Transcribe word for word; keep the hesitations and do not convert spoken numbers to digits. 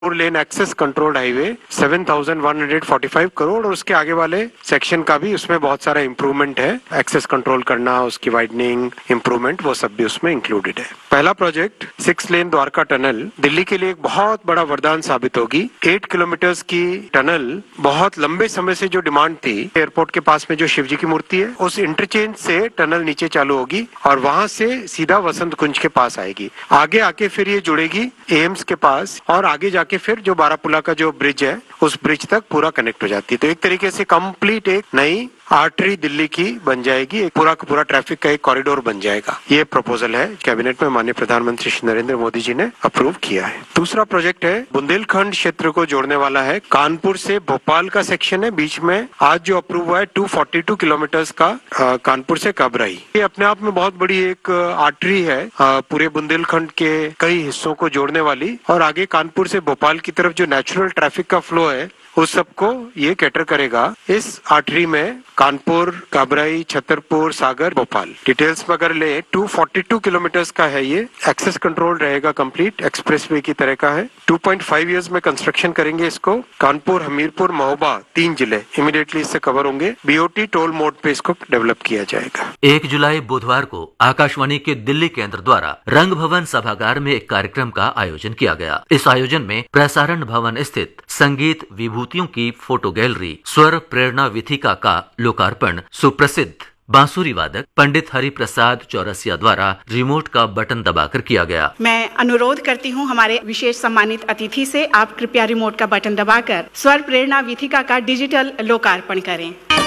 Four lane access controlled highway seven thousand one hundred forty five crore और उसके आगे वाले सेक्शन का भी उसमें बहुत सारा इंप्रूवमेंट है। एक्सेस कंट्रोल करना, उसकी वाइडनिंग, इंप्रूवमेंट, वो सब भी उसमें इंक्लूडेड है। पहला project six lane Dwarka tunnel Delhi के लिए एक बहुत बड़ा वरदान साबित होगी। एट किलोमीटर्स की टनल बहुत लंबे समय से जो डिमांड थी, एयरपोर्ट के पास में जो शिवजी की मूर्ति है उस इंटरचेंज से टनल नीचे चालू होगी और वहां से सीधा वसंत कुंज के पास आएगी। आगे आके फिर ये जुड़ेगी एम्स के पास और आगे जाके फिर जो बारापुला का जो ब्रिज है उस ब्रिज तक पूरा कनेक्ट हो जाती है। तो एक तरीके से कंप्लीट एक नई आर्टरी दिल्ली की बन जाएगी, एक पूरा का पूरा ट्रैफिक का एक कॉरिडोर बन जाएगा। ये प्रपोजल है कैबिनेट में माननीय प्रधानमंत्री श्री नरेंद्र मोदी जी ने अप्रूव किया है। दूसरा प्रोजेक्ट है बुंदेलखंड क्षेत्र को जोड़ने वाला है, कानपुर से भोपाल का सेक्शन है बीच में। आज जो अप्रूव हुआ है टू फोर्टी टू किलोमीटर्स का आ, कानपुर से कबराई। ये अपने आप में बहुत बड़ी एक आर्टरी है आ, पूरे बुंदेलखंड के कई हिस्सों को जोड़ने वाली और आगे कानपुर से भोपाल की तरफ जो नेचुरल ट्रैफिक का फ्लो है उस सबको ये कैटर करेगा। इस आर्टरी में कानपुर, काबराई, छतरपुर, सागर, भोपाल डिटेल्स में अगर ले टू फोर्टी टू किलोमीटर्स का है। ये एक्सेस कंट्रोल रहेगा, कंप्लीट एक्सप्रेसवे की तरह का है। टू पॉइंट फाइव इयर्स में कंस्ट्रक्शन करेंगे इसको। कानपुर, हमीरपुर, महोबा तीन जिले इमीडिएटली इससे कवर होंगे। बीओटी टोल मोड पे इसको डेवलप किया जाएगा। एक जुलाई बुधवार को आकाशवाणी के दिल्ली केंद्र द्वारा रंग भवन सभागार में एक कार्यक्रम का आयोजन किया गया। इस आयोजन में प्रसारण भवन स्थित संगीत विभूतियों की फोटो गैलरी, स्वर प्रेरणा विथिका का लोकार्पण सुप्रसिद्ध बांसुरी वादक पंडित हरि प्रसाद चौरसिया द्वारा रिमोट का बटन दबाकर किया गया। मैं अनुरोध करती हूं हमारे विशेष सम्मानित अतिथि से, आप कृपया रिमोट का बटन दबाकर स्वर प्रेरणा विथिका का डिजिटल लोकार्पण करें।